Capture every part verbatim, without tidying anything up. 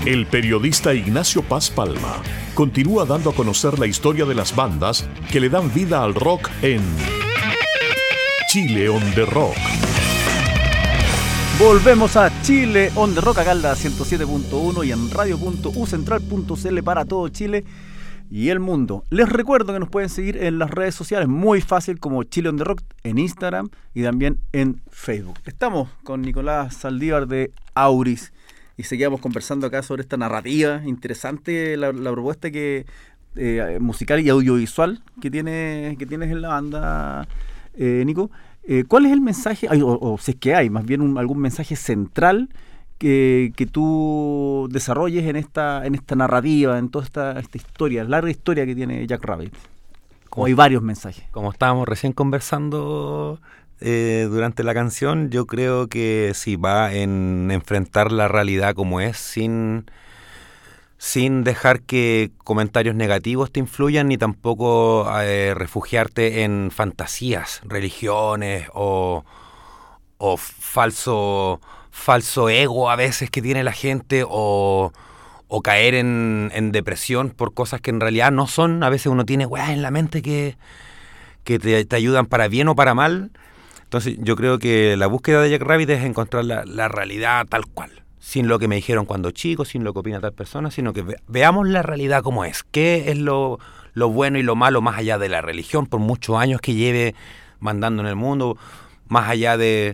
El periodista Ignacio Paz Palma continúa dando a conocer la historia de las bandas que le dan vida al rock en Chile on the Rock. Volvemos a Chile on the Rock, acá en la ciento siete punto uno y en radio punto u central punto c l para todo Chile y el mundo. Les recuerdo que nos pueden seguir en las redes sociales, muy fácil, como Chile on the Rock en Instagram y también en Facebook. Estamos con Nicolás Saldívar de Auris y seguíamos conversando acá sobre esta narrativa interesante, la, la propuesta que eh, musical y audiovisual que tiene que tienes en la banda, eh, Nico. Eh, ¿Cuál es el mensaje, o, o si es que hay, más bien un, algún mensaje central que, que tú desarrolles en esta en esta narrativa, en toda esta, esta historia, larga historia que tiene Jack Rabbit? Como hay varios mensajes. Como estábamos recién conversando eh, durante la canción, yo creo que sí va en enfrentar la realidad como es, sin... sin dejar que comentarios negativos te influyan, ni tampoco eh, refugiarte en fantasías, religiones o, o falso, falso ego a veces que tiene la gente, o, o caer en, en depresión por cosas que en realidad no son. A veces uno tiene weas en la mente que, que te, te ayudan para bien o para mal. Entonces yo creo que la búsqueda de Jack Rabbit es encontrar la, la realidad tal cual, sin lo que me dijeron cuando chico, sin lo que opina tal persona, sino que ve, veamos la realidad como es. ¿Qué es lo, lo bueno y lo malo más allá de la religión, por muchos años que lleve mandando en el mundo, más allá de,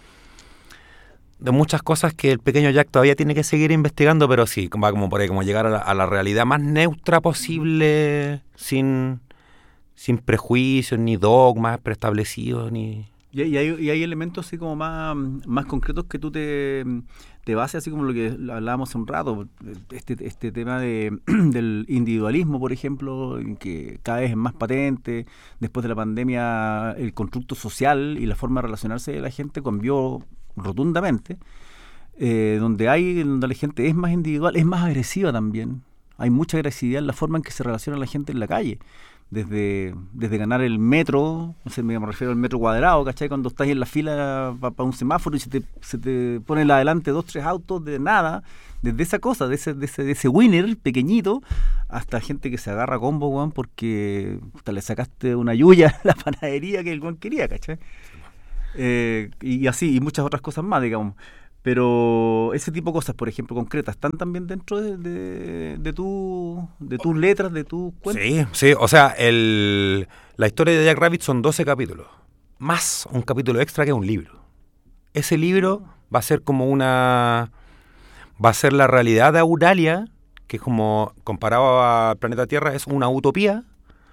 de muchas cosas que el pequeño Jack todavía tiene que seguir investigando, pero sí, va como por ahí, como llegar a la, a la realidad más neutra posible, sin, sin prejuicios, ni dogmas preestablecidos, ni... Y hay, y hay, y hay elementos así como más, más concretos que tú te, te bases, así como lo que hablábamos hace un rato, este, este tema de, del individualismo, por ejemplo, que cada vez es más patente. Después de la pandemia, el constructo social y la forma de relacionarse de la gente cambió rotundamente, eh, donde hay, donde la gente es más individual, es más agresiva también. Hay mucha agresividad en la forma en que se relaciona la gente en la calle. Desde, desde ganar el metro, no sé, me refiero al metro cuadrado, ¿cachai? Cuando estás en la fila para pa un semáforo y se te, se te ponen adelante dos, tres autos de nada, desde esa cosa, de ese, de ese, de ese winner pequeñito, hasta gente que se agarra a combo, weón, porque hasta le sacaste una yuya a la panadería que el weón quería, ¿cachai? Eh, y así, y muchas otras cosas más, digamos. Pero ese tipo de cosas, por ejemplo, concretas, ¿están también dentro de, de, de, tu, de tus letras, de tus cuentos? Sí, sí, o sea, el, la historia de Jack Rabbit son doce capítulos, más un capítulo extra que es un libro. Ese libro va a ser como una... va a ser la realidad de Auralia, que es como, comparado a Planeta Tierra, es una utopía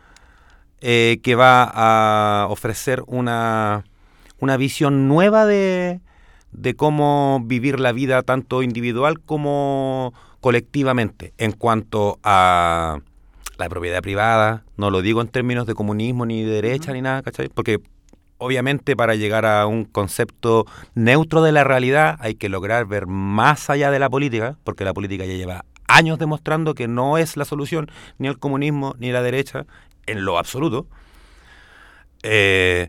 eh, que va a ofrecer una, una visión nueva de... de cómo vivir la vida tanto individual como colectivamente en cuanto a la propiedad privada. No lo digo en términos de comunismo ni de derecha, uh-huh, ni nada, ¿cachai? Porque obviamente para llegar a un concepto neutro de la realidad hay que lograr ver más allá de la política, porque la política ya lleva años demostrando que no es la solución ni el comunismo ni la derecha en lo absoluto. Eh,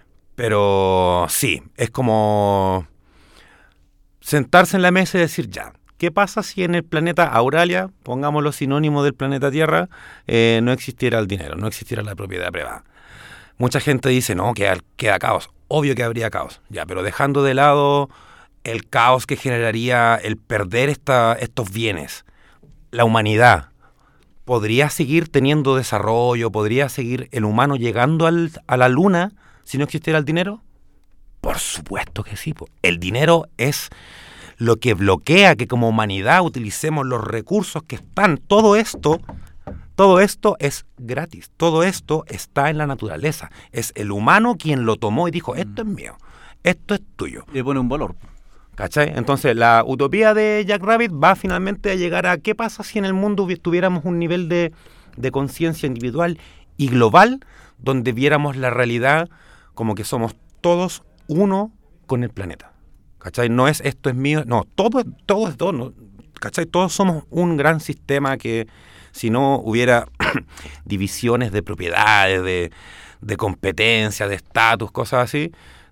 pero sí, es como... sentarse en la mesa y decir, ya, ¿qué pasa si en el planeta Auralia, pongámoslo sinónimo del planeta Tierra, eh, no existiera el dinero, no existiera la propiedad privada? Mucha gente dice, no, queda, queda caos. Obvio que habría caos, ya, pero dejando de lado el caos que generaría el perder esta, estos bienes, la humanidad, ¿podría seguir teniendo desarrollo? ¿Podría seguir el humano llegando al, a la luna si no existiera el dinero? Por supuesto que sí. El dinero es lo que bloquea que como humanidad utilicemos los recursos que están. Todo esto, todo esto es gratis. Todo esto está en la naturaleza. Es el humano quien lo tomó y dijo, esto es mío, esto es tuyo. Le pone un valor. ¿Cachai? Entonces la utopía de Jack Rabbit va finalmente a llegar a qué pasa si en el mundo tuviéramos un nivel de, de conciencia individual y global donde viéramos la realidad como que somos todos uno con el planeta, ¿cachai? No es esto es mío, no, todo, todo es todo, ¿no? ¿Cachai? Todos somos un gran sistema que si no hubiera divisiones de propiedades, de, de competencia, de estatus, cosas así,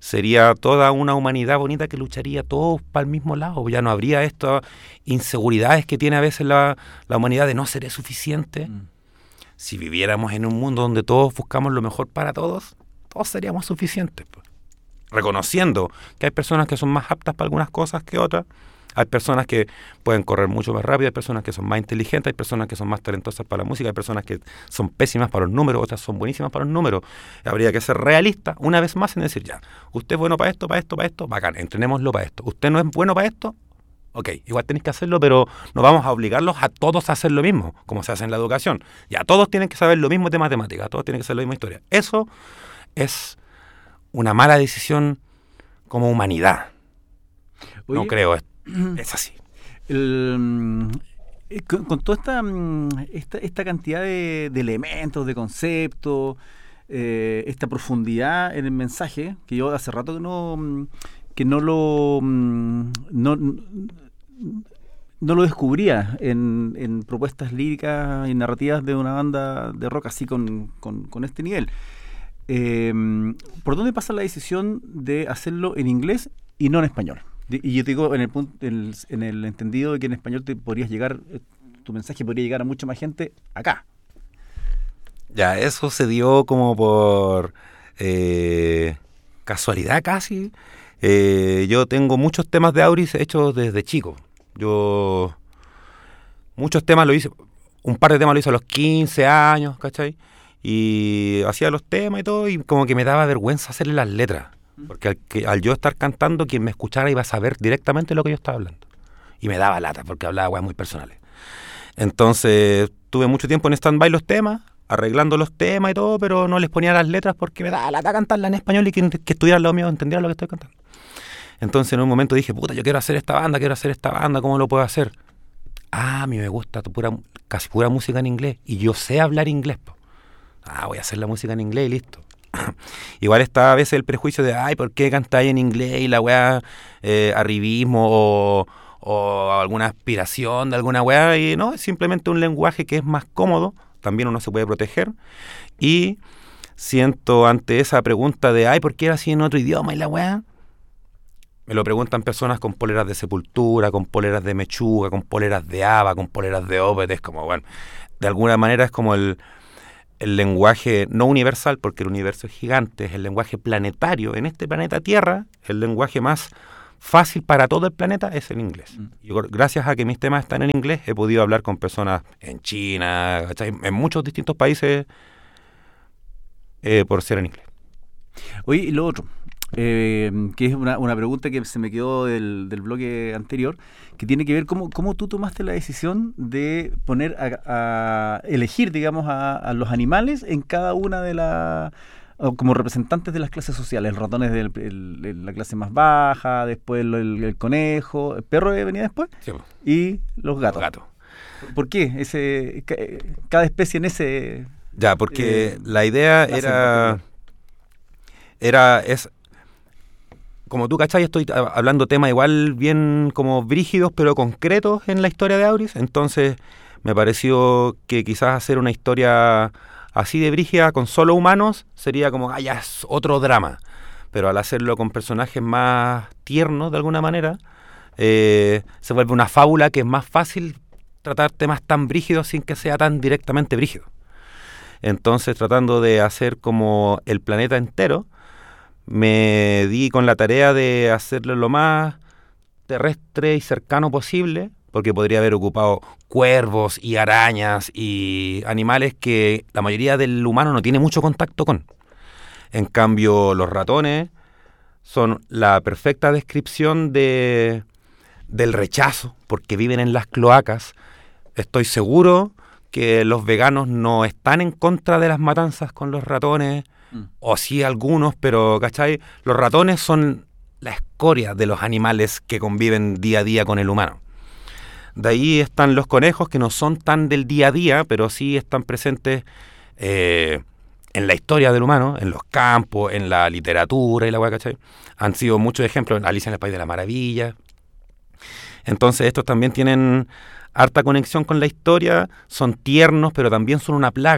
sería toda una humanidad bonita que lucharía todos para el mismo lado. Ya no habría estas inseguridades que tiene a veces la, la humanidad de no seré suficiente. Mm. Si viviéramos en un mundo donde todos buscamos lo mejor para todos, todos seríamos suficientes. Pues. Reconociendo que hay personas que son más aptas para algunas cosas que otras, hay personas que pueden correr mucho más rápido, hay personas que son más inteligentes, hay personas que son más talentosas para la música, hay personas que son pésimas para los números, otras son buenísimas para los números. Habría que ser realista una vez más en decir, ya, usted es bueno para esto, para esto, para esto, bacán, entrenémoslo para esto. Usted no es bueno para esto, ok, igual tenéis que hacerlo, pero no vamos a obligarlos a todos a hacer lo mismo, como se hace en la educación. Ya, todos tienen que saber lo mismo de matemáticas, todos tienen que saber lo mismo de historia. Eso es una mala decisión como humanidad. Oye, no creo esto. Es así. El, con, con toda esta, esta, esta cantidad de, de elementos, de conceptos, eh, esta profundidad en el mensaje, que yo hace rato que no, que no lo no, no lo descubría en, en propuestas líricas y narrativas de una banda de rock así con, con, con este nivel. Eh, ¿Por dónde pasa la decisión de hacerlo en inglés y no en español? Y yo te digo en el, punto, en, el, en el entendido de que en español te podrías llegar, tu mensaje podría llegar a mucha más gente acá. Ya, eso se dio como por eh, casualidad casi. Eh, yo tengo muchos temas de Auris hechos desde chico. Yo muchos temas lo hice, un par de temas lo hice a los quince años, ¿cachai? Y hacía los temas y todo, y como que me daba vergüenza hacerle las letras. Porque al, que, al yo estar cantando, quien me escuchara iba a saber directamente lo que yo estaba hablando. Y me daba lata, porque hablaba weas muy personales. Entonces, tuve mucho tiempo en stand-by los temas, arreglando los temas y todo, pero no les ponía las letras porque me daba lata cantarla en español y que, que estuviera al lado mío entendiera lo que estoy cantando. Entonces, en un momento dije, puta, yo quiero hacer esta banda, quiero hacer esta banda, ¿cómo lo puedo hacer? Ah, a mí me gusta pura, casi pura música en inglés, y yo sé hablar inglés, po. Ah, voy a hacer la música en inglés y listo. Igual está a veces el prejuicio de, ay, ¿por qué cantáis en inglés? Y la weá, eh, arribismo o, o alguna aspiración de alguna weá. Y no, es simplemente un lenguaje que es más cómodo. También uno se puede proteger. Y siento ante esa pregunta de, ay, ¿por qué era así en otro idioma? Y la weá, me lo preguntan personas con poleras de Sepultura, con poleras de Mechuga, con poleras de ABBA, con poleras de Opeth. Es como, bueno, de alguna manera es como el... el lenguaje no universal, porque el universo es gigante, es el lenguaje planetario. En este planeta Tierra, el lenguaje más fácil para todo el planeta es el inglés. Mm. Y gracias a que mis temas están en inglés, he podido hablar con personas en China, ¿cachai? En muchos distintos países, eh, por ser en inglés. Oye, y lo otro, eh, que es una, una pregunta que se me quedó del, del bloque anterior, que tiene que ver cómo, cómo tú tomaste la decisión de poner a, a elegir, digamos, a, a los animales en cada una de las, como representantes de las clases sociales. El ratón es de la clase más baja, después el, el, el conejo, el perro venía después, sí, y los gatos. Los gatos. ¿Por qué? Ese, cada especie en ese... Ya, porque eh, la idea era... Era... es Como tú, ¿cachai? Estoy hablando temas igual bien como brígidos, pero concretos en la historia de Auris. Entonces me pareció que quizás hacer una historia así de brígida con solo humanos sería como, ah, ya es otro drama. Pero al hacerlo con personajes más tiernos de alguna manera, eh, se vuelve una fábula que es más fácil tratar temas tan brígidos sin que sea tan directamente brígido. Entonces, tratando de hacer como el planeta entero, me di con la tarea de hacerlo lo más terrestre y cercano posible, porque podría haber ocupado cuervos y arañas y animales que la mayoría del humano no tiene mucho contacto con. En cambio, los ratones son la perfecta descripción de, del rechazo, porque viven en las cloacas. Estoy seguro que los veganos no están en contra de las matanzas con los ratones, o sí algunos, pero ¿cachai? Los ratones son la escoria de los animales que conviven día a día con el humano. De ahí están los conejos, que no son tan del día a día, pero sí están presentes eh, en la historia del humano, en los campos, en la literatura y la weá, ¿cachai? Han sido muchos ejemplos en Alicia en el País de la Maravilla. Entonces estos también tienen harta conexión con la historia, son tiernos, pero también son una plaga.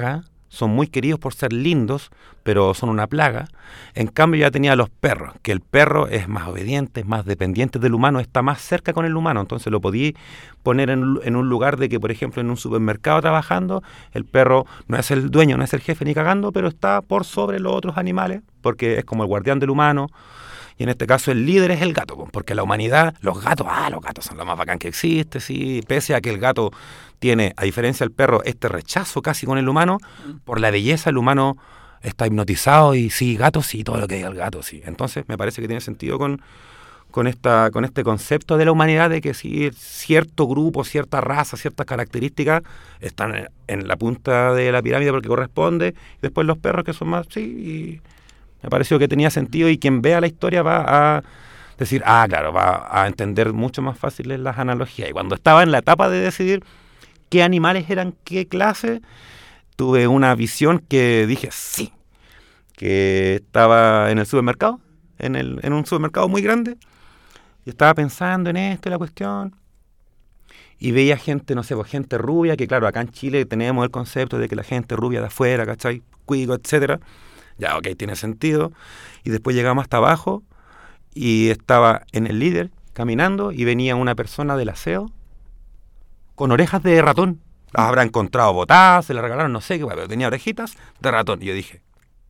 son muy queridos por ser lindos, pero son una plaga. En cambio ya tenía los perros, que el perro es más obediente, es más dependiente del humano, está más cerca con el humano, entonces lo podí poner en, en un lugar de que, por ejemplo, en un supermercado trabajando, el perro no es el dueño, no es el jefe ni cagando, pero está por sobre los otros animales, porque es como el guardián del humano. Y en este caso el líder es el gato, porque la humanidad, los gatos, ah, los gatos son lo más bacán que existe, sí, pese a que el gato tiene, a diferencia del perro, este rechazo casi con el humano, por la belleza el humano está hipnotizado y sí, gato, sí, todo lo que diga el gato, sí. Entonces me parece que tiene sentido con, con, esta, con este concepto de la humanidad de que sí, cierto grupo, cierta raza, ciertas características están en, en la punta de la pirámide porque corresponde, y después los perros que son más, sí, y me pareció que tenía sentido y quien vea la historia va a decir, ah, claro, va a entender mucho más fáciles las analogías. Y cuando estaba en la etapa de decidir qué animales eran qué clase, tuve una visión que dije, sí, que estaba en el supermercado, en, el, en un supermercado muy grande, y estaba pensando en esto y la cuestión, y veía gente, no sé, pues gente rubia, que claro, acá en Chile tenemos el concepto de que la gente rubia de afuera, ¿cachai? Cuico, etcétera. Ya, ok, tiene sentido. Y después llegamos hasta abajo y estaba en el líder caminando y venía una persona del aseo con orejas de ratón. Las habrá encontrado botadas, se las regalaron, no sé qué, pero tenía orejitas de ratón. Y yo dije,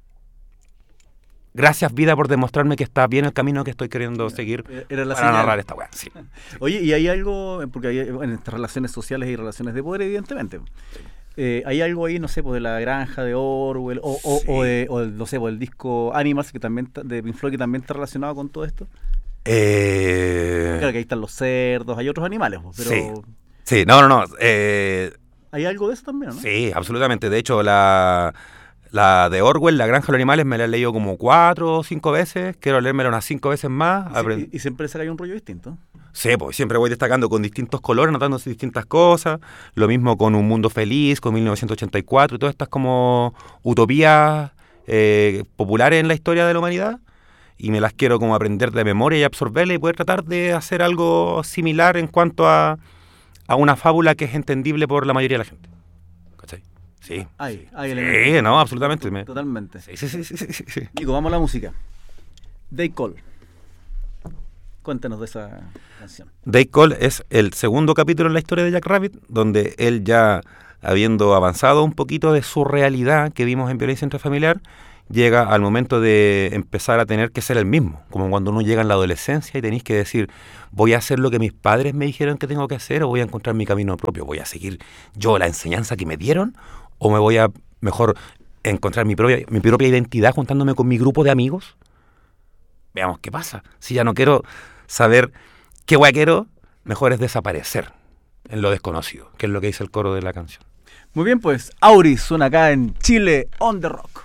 gracias vida por demostrarme que está bien el camino que estoy queriendo seguir Era la para señal. narrar esta weá. Sí. Oye, y hay algo, porque hay, en estas relaciones sociales y relaciones de poder, evidentemente. Eh, ¿Hay algo ahí, no sé, pues de La Granja de Orwell o, o, Sí. o, de, o no sé, pues el disco Animals que también ta- de Pink Floyd que también está relacionado con todo esto? Eh, Claro que ahí están los cerdos, hay otros animales, pues, pero Sí. sí, no, no, no. Eh, ¿hay algo de eso también, no? sí, absolutamente. De hecho, la, la de Orwell, La Granja de los Animales, me la he leído como cuatro o cinco veces. Quiero leérmela unas cinco veces más. Y, Aprend- y- y siempre saca un rollo distinto. Sí, pues siempre voy destacando con distintos colores, notando distintas cosas. Lo mismo con Un Mundo Feliz, con mil novecientos ochenta y cuatro, y todas estas como utopías eh, populares en la historia de la humanidad. Y me las quiero como aprender de memoria y absorberla y poder tratar de hacer algo similar en cuanto a, a una fábula que es entendible por la mayoría de la gente. ¿Cachai? Sí. Hay, hay Sí, elementos. no, absolutamente. Me- Totalmente. Sí, sí, sí, sí, sí, sí. Nico, vamos a la música. Day Call. Cuéntanos de esa canción. Day Call es el segundo capítulo en la historia de Jack Rabbit, donde él ya, habiendo avanzado un poquito de su realidad que vimos en Violencia Intrafamiliar, llega al momento de empezar a tener que ser el mismo, como cuando uno llega en la adolescencia y tenéis que decir, voy a hacer lo que mis padres me dijeron que tengo que hacer o voy a encontrar mi camino propio, voy a seguir yo la enseñanza que me dieron o me voy a mejor encontrar mi propia, mi propia identidad juntándome con mi grupo de amigos. Veamos qué pasa. Si ya no quiero saber qué guay quiero, mejor es desaparecer en lo desconocido, que es lo que dice el coro de la canción. Muy bien, pues Auris suena acá en Chile on the Rock.